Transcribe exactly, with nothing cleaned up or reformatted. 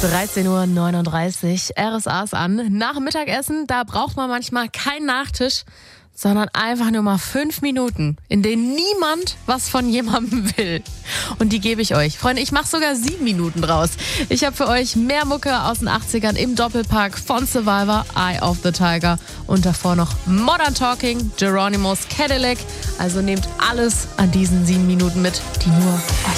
dreizehn Uhr neununddreißig, R S A ist an. Nach dem Mittagessen, da braucht man manchmal keinen Nachtisch, sondern einfach nur mal fünf Minuten, in denen niemand was von jemandem will. Und die gebe ich euch. Freunde, ich mache sogar sieben Minuten draus. Ich habe für euch mehr Mucke aus den achtzigern im Doppelpack von Survivor, Eye of the Tiger und davor noch Modern Talking, Geronimo's Cadillac. Also nehmt alles an diesen sieben Minuten mit, die nur